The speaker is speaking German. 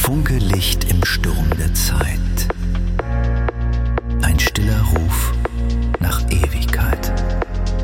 Funke Licht im Sturm der Zeit. Ein stiller Ruf nach Ewigkeit.